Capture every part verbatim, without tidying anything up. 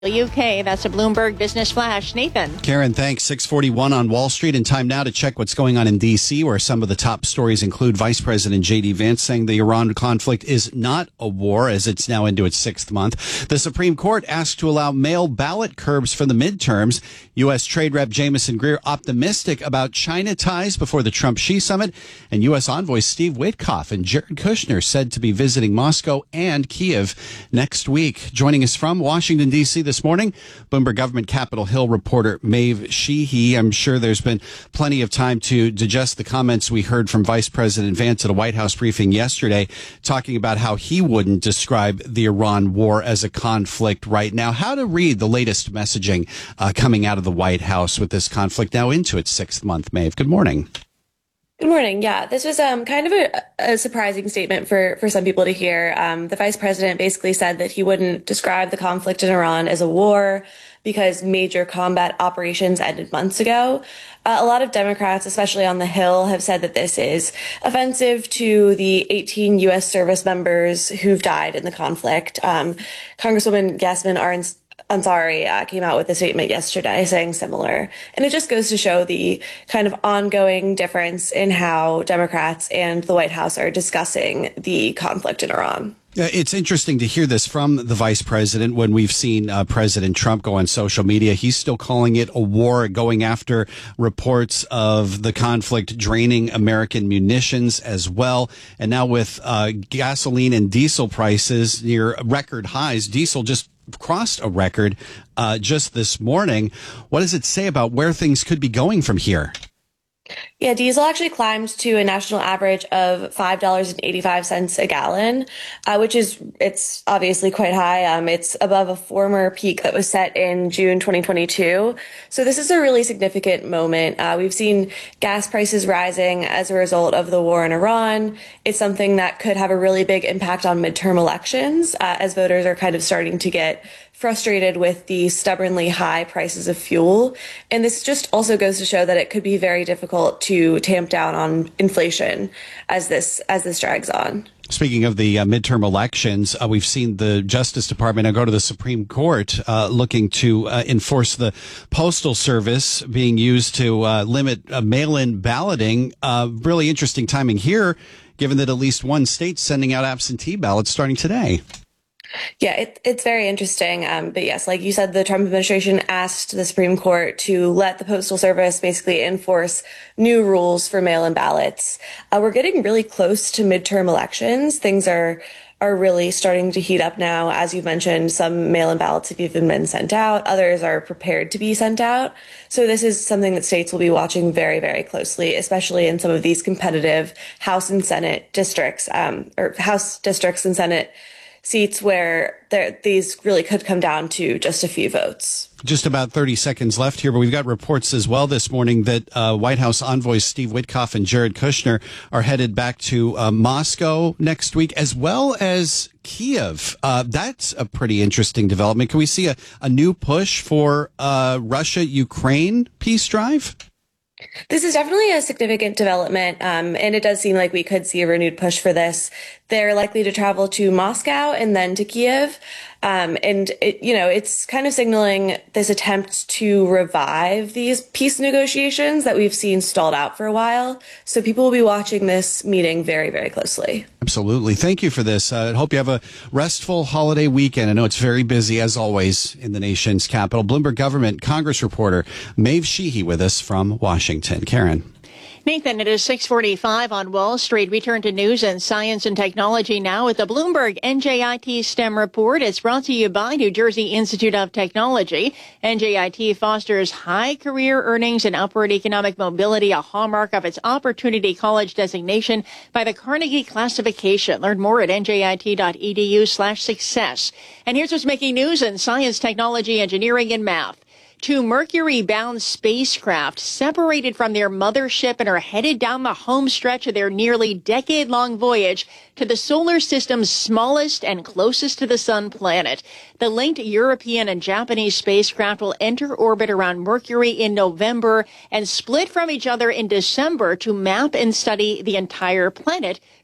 U K, that's a Bloomberg Business Flash. Nathan. Karen, thanks. six forty-one on Wall Street, and time now to check what's going on in D C, where some of the top stories include Vice President J D. Vance saying the Iran conflict is not a war, as it's now into its sixth month. The Supreme Court asked to allow mail ballot curbs for the midterms. U S. Trade Rep Jamieson Greer optimistic about China ties before the Trump-Xi summit. And U S. envoys Steve Witkoff and Jared Kushner said to be visiting Moscow and Kiev next week. Joining us from Washington, D C this morning, Bloomberg Government Capitol Hill reporter Maeve Sheehy. I'm sure there's been plenty of time to digest the comments we heard from Vice President Vance at a White House briefing yesterday, talking about how he wouldn't describe the Iran war as a conflict right now. How to read the latest messaging uh, coming out of the White House with this conflict now into its sixth month, Maeve. Good morning. Good morning. Yeah, this was um, kind of a, a surprising statement for, for some people to hear. Um, the vice president basically said that he wouldn't describe the conflict in Iran as a war because major combat operations ended months ago. Uh, a lot of Democrats, especially on the Hill, have said that this is offensive to the eighteen U S service members who've died in the conflict. Um, Congresswoman Yasmin Arenz Ansari uh, came out with a statement yesterday saying similar. And it just goes to show the kind of ongoing difference in how Democrats and the White House are discussing the conflict in Iran. It's interesting to hear this from the vice president when we've seen uh, President Trump go on social media. He's still calling it a war, going after reports of the conflict draining American munitions as well. And now with uh, gasoline and diesel prices near record highs, diesel just crossed a record uh, just this morning. What does it say about where things could be going from here? Yeah, diesel actually climbed to a national average of five dollars and eighty-five cents a gallon, uh, which is, it's obviously quite high. Um, it's above a former peak that was set in June twenty twenty-two. So this is a really significant moment. Uh, we've seen gas prices rising as a result of the war in Iran. It's something that could have a really big impact on midterm elections, uh, as voters are kind of starting to get frustrated with the stubbornly high prices of fuel. And this just also goes to show that it could be very difficult to tamp down on inflation as this as this drags on. Speaking of the uh, midterm elections, uh, we've seen the Justice Department now go to the Supreme Court uh, looking to uh, enforce the Postal Service being used to uh, limit uh, mail-in balloting. Uh, really interesting timing here, given that at least one state's sending out absentee ballots starting today. Yeah, it, it's very interesting. Um, but yes, like you said, the Trump administration asked the Supreme Court to let the Postal Service basically enforce new rules for mail-in ballots. Uh, we're getting really close to midterm elections. Things are are really starting to heat up now. As you mentioned, some mail-in ballots have even been sent out. Others are prepared to be sent out. So this is something that states will be watching very, very closely, especially in some of these competitive House and Senate districts, um, or House districts and Senate seats where these really could come down to just a few votes. Just about thirty seconds left here, but we've got reports as well this morning that uh, White House envoys Steve Witkoff and Jared Kushner are headed back to uh, Moscow next week, as well as Kiev. Uh, that's a pretty interesting development. Can we see a, a new push for uh, Russia-Ukraine peace drive? This is definitely a significant development, um, and it does seem like we could see a renewed push for this. They're likely to travel to Moscow and then to Kiev. Um, and, it, you know, it's kind of signaling this attempt to revive these peace negotiations that we've seen stalled out for a while. So people will be watching this meeting very, very closely. Absolutely. Thank you for this. I uh, hope you have a restful holiday weekend. I know it's very busy, as always, in the nation's capital. Bloomberg Government Congress reporter Maeve Sheehy with us from Washington. Karen. Nathan, it is six forty-five on Wall Street. We turn to news and science and technology now with the Bloomberg N J I T STEM report. It's brought to you by New Jersey Institute of Technology. N J I T fosters high career earnings and upward economic mobility, a hallmark of its Opportunity College designation by the Carnegie Classification. Learn more at N J I T dot E D U slash success. And here's what's making news in science, technology, engineering, and math. Two Mercury-bound spacecraft separated from their mothership and are headed down the home stretch of their nearly decade-long voyage to the solar system's smallest and closest to the sun planet. The linked European and Japanese spacecraft will enter orbit around Mercury in November and split from each other in December to map and study the entire planet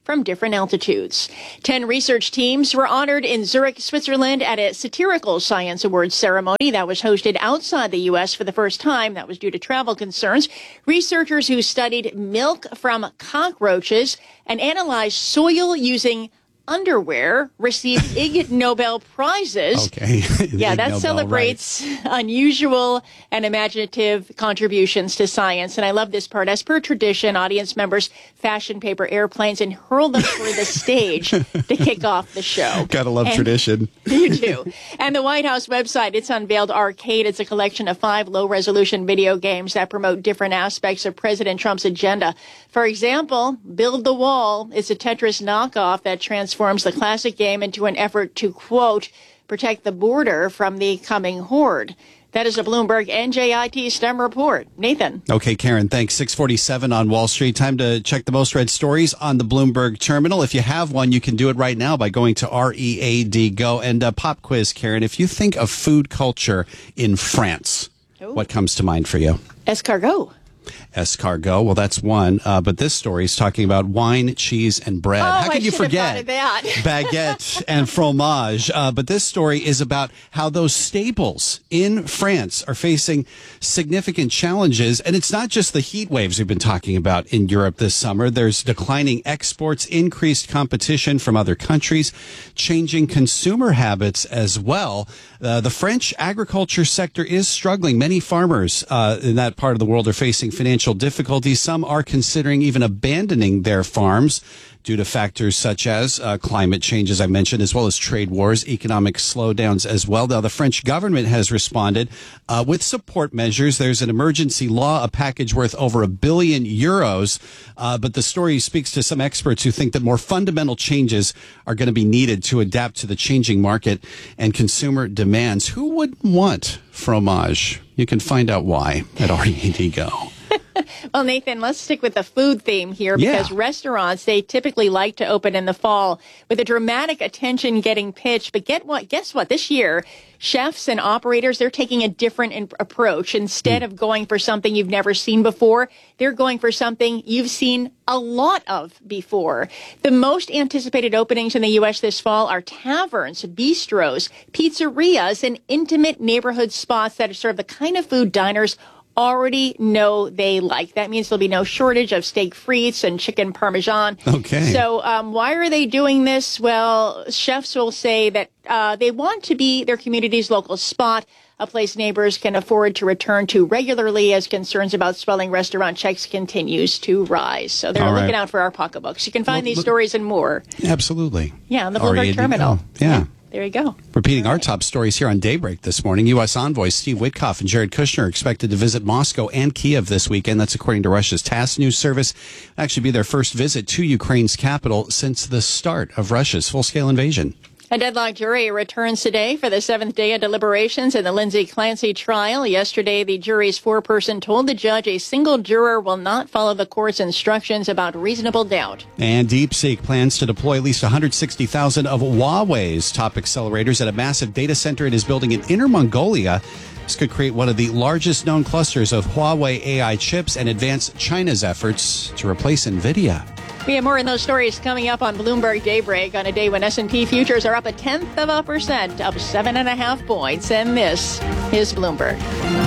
from different altitudes. Ten research teams were honored in Zurich, Switzerland at a satirical science awards ceremony that was hosted outside the U S for the first time. That was due to travel concerns. Researchers who studied milk from cockroaches and analyzed soil using underwear received Ig Nobel Prizes. Okay. Yeah, Ig that Nobel, celebrates right. unusual and imaginative contributions to science. And I love this part. As per tradition, audience members fashioned paper airplanes and hurled them for the stage to kick off the show. Gotta love and tradition. You do. And the White House website, it's unveiled Arcade. It's a collection of five low-resolution video games that promote different aspects of President Trump's agenda. For example, Build the Wall is a Tetris knockoff that transforms the classic game into an effort to, quote, protect the border from the coming horde. That is a Bloomberg N J I T STEM report. Nathan. Okay, Karen, thanks. six forty-seven on Wall Street. Time to check the most read stories on the Bloomberg terminal. If you have one, you can do it right now by going to R E A D Go. And a pop quiz, Karen. If you think of food culture in France, Ooh. What comes to mind for you? Escargot. Escargot. Well, that's one. Uh, but this story is talking about wine, cheese, and bread. Oh, how could I you should have forget thought of that. baguette and fromage? Uh, but this story is about how those staples in France are facing significant challenges. And it's not just the heat waves we've been talking about in Europe this summer. There's declining exports, increased competition from other countries, changing consumer habits as well. Uh, the French agriculture sector is struggling. Many farmers uh, in that part of the world are facing financial difficulties. Some are considering even abandoning their farms due to factors such as uh, climate change, as I mentioned, as well as trade wars, economic slowdowns as well. Now, the French government has responded uh, with support measures. There's an emergency law, a package worth over a billion euros. Uh, but the story speaks to some experts who think that more fundamental changes are going to be needed to adapt to the changing market and consumer demands. Who wouldn't want fromage? You can find out why at R E A D Go. Well, Nathan, let's stick with the food theme here because yeah. restaurants, they typically like to open in the fall with a dramatic attention getting pitched. But get what? Guess what? This year, chefs and operators, they're taking a different in- approach. Instead mm. of going for something you've never seen before, they're going for something you've seen a lot of before. The most anticipated openings in the U S this fall are taverns, bistros, pizzerias, and intimate neighborhood spots that serve the kind of food diners already know they like. That means there'll be no shortage of steak frites and chicken parmesan. Okay. So um, why are they doing this? Well, chefs will say that uh, they want to be their community's local spot, a place neighbors can afford to return to regularly as concerns about swelling restaurant checks continues to rise. So they're All looking right. out for our pocketbooks. You can find Well, these look, stories and more. Absolutely. Yeah, on the R E A Bloomberg D terminal. Go. Yeah. There you go. Repeating our top stories here on Daybreak this morning. U S envoys Steve Witkoff and Jared Kushner are expected to visit Moscow and Kiev this weekend. That's according to Russia's TASS news service. It'll actually be their first visit to Ukraine's capital since the start of Russia's full-scale invasion. A deadlocked jury returns today for the seventh day of deliberations in the Lindsay Clancy trial. Yesterday, the jury's foreperson told the judge a single juror will not follow the court's instructions about reasonable doubt. And DeepSeek plans to deploy at least one hundred sixty thousand of Huawei's top accelerators at a massive data center it is building in Inner Mongolia. This could create one of the largest known clusters of Huawei A I chips and advance China's efforts to replace NVIDIA. We have more in those stories coming up on Bloomberg Daybreak on a day when S and P futures are up a tenth of a percent, up seven and a half points. And this is Bloomberg.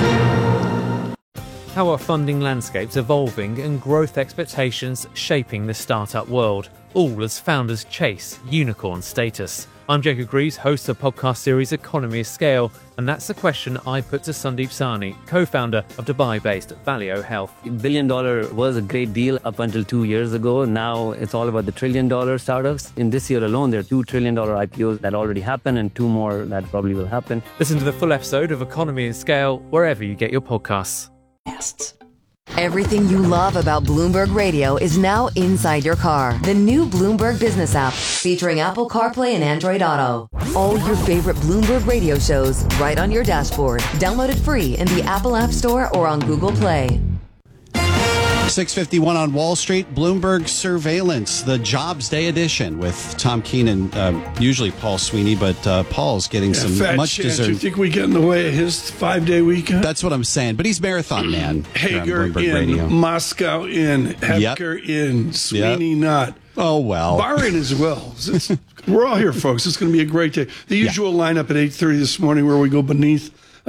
How are funding landscapes evolving and growth expectations shaping the startup world, all as founders chase unicorn status? I'm Jacob Greaves, host of the podcast series Economy of Scale, and that's the question I put to Sandeep Sahni, co-founder of Dubai-based Valeo Health. Billion dollar was a great deal up until two years ago. Now it's all about the trillion dollar startups. In this year alone, there are two trillion dollar I P Os that already happened and two more that probably will happen. Listen to the full episode of Economy of Scale wherever you get your podcasts. Everything you love about Bloomberg Radio is now inside your car. The new Bloomberg Business app featuring Apple CarPlay and Android Auto. All your favorite Bloomberg Radio shows right on your dashboard. Download it free in the Apple App Store or on Google Play. six fifty-one on Wall Street. Bloomberg Surveillance, the Jobs Day edition with Tom Keenan, um, usually Paul Sweeney, but uh, Paul's getting Yeah, some fat much chance. deserved. You think we get in the way of his five-day weekend? That's what I'm saying. But he's marathon man. here on Hager Bloomberg in, Radio. Moscow in, Hepker in, Sweeney not. Oh, well. Bahrain as well. It's- we're all here, folks. It's going to be a great day. The usual lineup at eight thirty this morning where we go beneath